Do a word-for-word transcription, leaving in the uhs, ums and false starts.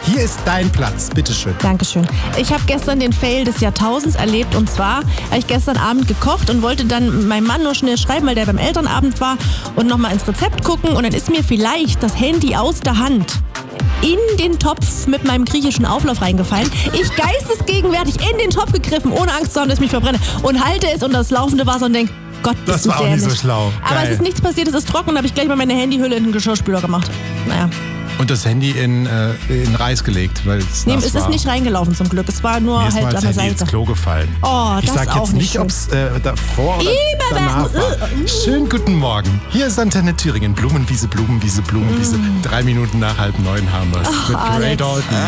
Hier ist dein Platz. Bitteschön. Dankeschön. Ich habe gestern den Fail des Jahrtausends erlebt. Und zwar habe ich gestern Abend gekocht und wollte dann meinem Mann nur schnell schreiben, weil der beim Elternabend war und nochmal ins Rezept gucken. Und dann ist mir vielleicht das Handy aus der Hand in den Topf mit meinem griechischen Auflauf reingefallen. Ich geistesgegenwärtig in den Topf gegriffen, ohne Angst zu haben, dass ich mich verbrenne. Und halte es unter das laufende Wasser und denke, Gott, bist Das du war auch dämlich. nicht so schlau. Aber Geil. es ist nichts passiert, es ist trocken und habe ich gleich mal meine Handyhülle in den Geschirrspüler gemacht. Naja. Und das Handy in, äh, in Reis gelegt, weil es Nee, nass es war. ist nicht reingelaufen zum Glück. Es war nur Mir ist halt mal an das der Handy Seite. ins Klo gefallen. Oh, das ich sag ist auch jetzt nicht nicht, schön. ob es äh, davor oder Ih, danach war. äh, äh. Schönen guten Morgen. Hier ist Antenne Thüringen. Blumenwiese, Blumenwiese, Blumenwiese. Drei Minuten nach halb neun haben wir es. Mit Ray Alex. Dalton.